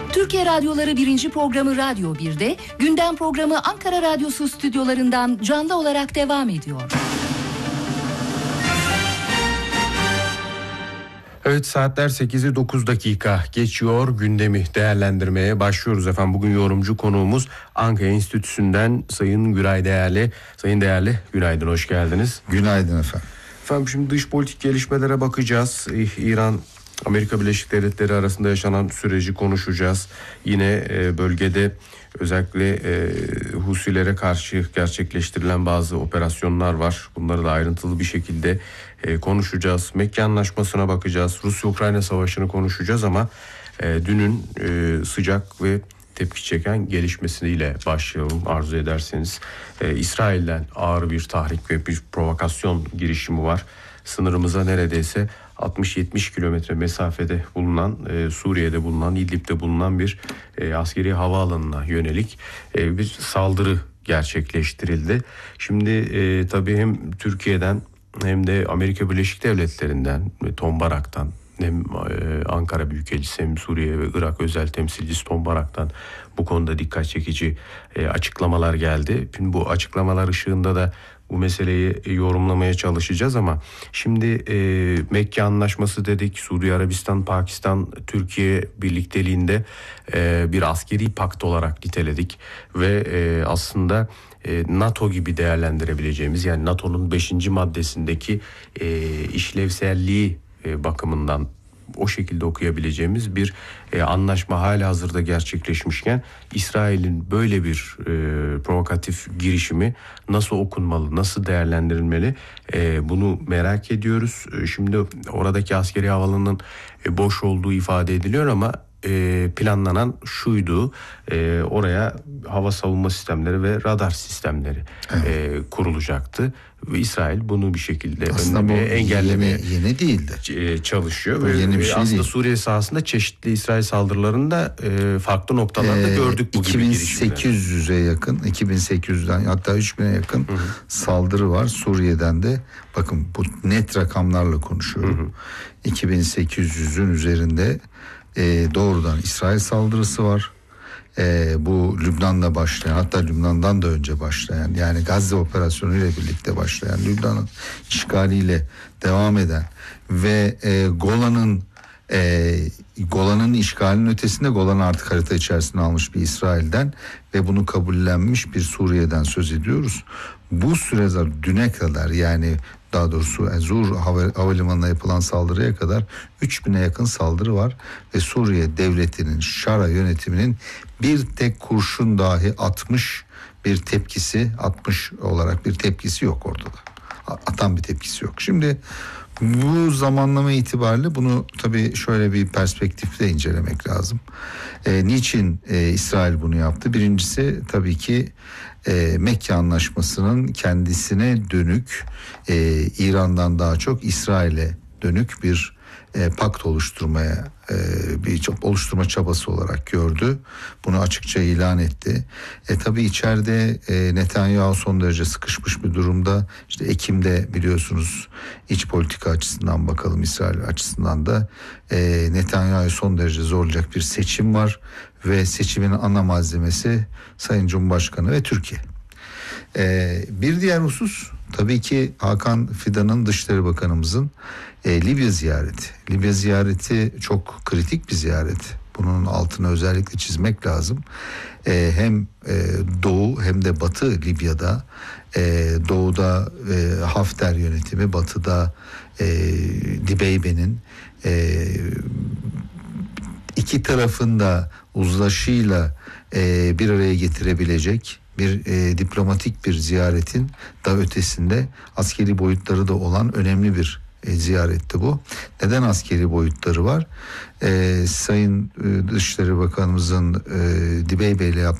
Türkiye Radyoları 1. programı Radyo 1'de, gündem programı Ankara Radyosu stüdyolarından canlı olarak devam ediyor. Evet, saatler 8'i 9 dakika geçiyor. Gündemi değerlendirmeye başlıyoruz efendim. Bugün yorumcu konuğumuz Ankara Enstitüsü'nden Sayın Güray Değerli. Sayın Değerli, günaydın, hoş geldiniz. Günaydın efendim. Efendim, şimdi dış politik gelişmelere bakacağız. İran, Amerika Birleşik Devletleri arasında yaşanan süreci konuşacağız. Yine bölgede özellikle Husilere karşı gerçekleştirilen bazı operasyonlar var. Bunları da ayrıntılı bir şekilde konuşacağız. Mekke Anlaşması'na bakacağız. Rusya-Ukrayna Savaşı'nı konuşacağız ama dünün sıcak ve tepki çeken gelişmesiyle başlayalım arzu ederseniz. İsrail'den ağır bir tahrik ve bir provokasyon girişimi var. Sınırımıza neredeyse 60-70 kilometre mesafede bulunan, Suriye'de bulunan, İdlib'de bulunan bir askeri havaalanına yönelik bir saldırı gerçekleştirildi. Şimdi tabii hem Türkiye'den hem de Amerika Birleşik Devletleri'nden ve Tom Barak'tan, hem Ankara Büyükelçisi hem Suriye ve Irak özel temsilcisi Tom Barak'tan bu konuda dikkat çekici açıklamalar geldi. Şimdi bu açıklamalar ışığında da bu meseleyi yorumlamaya çalışacağız ama şimdi Mekke Anlaşması dedik, Suriye, Arabistan, Pakistan, Türkiye birlikteliğinde bir askeri pakt olarak niteledik ve aslında NATO gibi değerlendirebileceğimiz, yani NATO'nun 5. maddesindeki işlevselliği bakımından o şekilde okuyabileceğimiz bir anlaşma halihazırda gerçekleşmişken İsrail'in böyle bir provokatif girişimi nasıl okunmalı, nasıl değerlendirilmeli, bunu merak ediyoruz. Şimdi oradaki askeri havaalanının boş olduğu ifade ediliyor ama planlanan şuydu: oraya hava savunma sistemleri ve radar sistemleri kurulacaktı ve İsrail bunu bir şekilde önlemeye, engellemeye yeni değildi, çalışıyor ve yeni bir şey aslında değil. Suriye sahasında çeşitli İsrail saldırılarında farklı noktalarda gördük bu gibi girişimleri. 2800'e yakın, 2800'den hatta 3000'e yakın saldırı var Suriye'den de. Bakın, bu net rakamlarla konuşuyorum. 2800'ün üzerinde doğrudan İsrail saldırısı var. Bu Lübnan'da başlayan, hatta Lübnan'dan da önce başlayan, yani Gazze operasyonu ile birlikte başlayan, Lübnan'ın işgaliyle devam eden ve Golan'ın işgalinin ötesinde Golan'ı artık harita içerisine almış bir İsrail'den ve bunu kabullenmiş bir Suriye'den söz ediyoruz. Bu süre düne kadar, yani daha doğrusu Zur havalimanına yapılan saldırıya kadar 3000'e yakın saldırı var ve Suriye devletinin, Şara yönetiminin bir tek kurşun dahi atmış olarak bir tepkisi yok ortada. Atan bir tepkisi yok. Şimdi bu zamanlama itibariyle bunu tabii şöyle bir perspektifle incelemek lazım. Niçin İsrail bunu yaptı? Birincisi tabii ki Mekke Anlaşması'nın kendisine dönük, İran'dan daha çok İsrail'e dönük bir pakt oluşturma çabası olarak gördü. Bunu açıkça ilan etti. Tabii içeride Netanyahu son derece sıkışmış bir durumda. İşte Ekim'de biliyorsunuz, iç politika açısından bakalım, İsrail açısından da Netanyahu son derece zorlayacak bir seçim var ve seçimin ana malzemesi Sayın Cumhurbaşkanı ve Türkiye. Bir diğer husus tabii ki Hakan Fidan'ın, Dışişleri Bakanımızın Libya ziyareti. Libya ziyareti çok kritik bir ziyaret. Bunun altını özellikle çizmek lazım. Hem Doğu hem de Batı Libya'da, Doğu'da Hafter yönetimi, Batı'da Dibeybe'nin iki tarafın da uzlaşıyla bir araya getirebilecek bir diplomatik bir ziyaretin da ötesinde askeri boyutları da olan önemli bir ziyaretti bu. Neden askeri boyutları var? Sayın Dışişleri Bakanımızın Dibeybe ile